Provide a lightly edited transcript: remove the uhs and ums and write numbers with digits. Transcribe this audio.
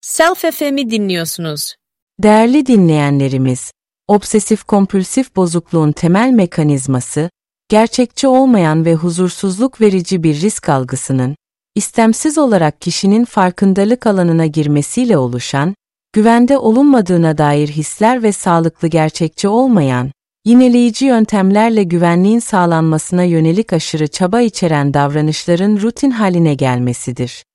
Self FM'i dinliyorsunuz. Değerli dinleyenlerimiz, obsesif-kompulsif bozukluğun temel mekanizması, gerçekçi olmayan ve huzursuzluk verici bir risk algısının, istemsiz olarak kişinin farkındalık alanına girmesiyle oluşan, güvende olunmadığına dair hisler ve sağlıklı gerçekçi olmayan, yineleyici yöntemlerle güvenliğin sağlanmasına yönelik aşırı çaba içeren davranışların rutin haline gelmesidir.